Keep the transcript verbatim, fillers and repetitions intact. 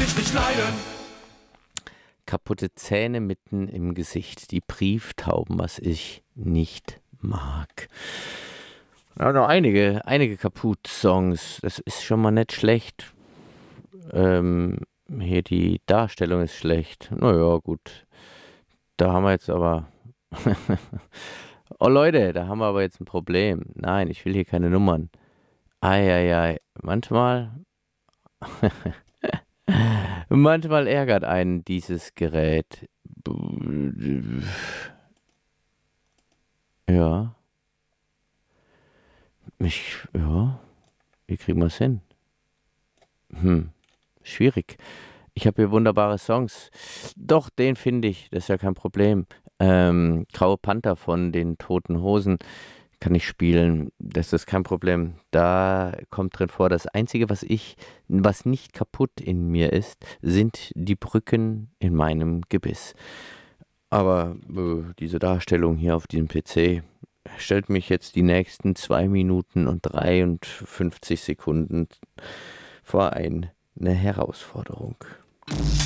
ich nicht leiden. Kaputte Zähne mitten im Gesicht, die Brieftauben, was ich nicht mag. Ja, noch einige, einige Kaputt-Songs, das ist schon mal nicht schlecht. Ähm, hier die Darstellung ist schlecht. Naja, gut. Da haben wir jetzt aber... Oh Leute, da haben wir aber jetzt ein Problem. Nein, ich will hier keine Nummern. Eieiei, manchmal... Manchmal ärgert einen dieses Gerät. Ja. Ich, ja. Wie kriegen wir es hin? Hm, schwierig. Ich habe hier wunderbare Songs. Doch, den finde ich, das ist ja kein Problem. Ähm, Graue Panther von den Toten Hosen kann ich spielen, das ist kein Problem. Da kommt drin vor, das Einzige, was ich, was nicht kaputt in mir ist, sind die Brücken in meinem Gebiss. Aber äh, diese Darstellung hier auf diesem P C stellt mich jetzt die nächsten zwei Minuten und dreiundfünfzig Sekunden vor ein, eine Herausforderung.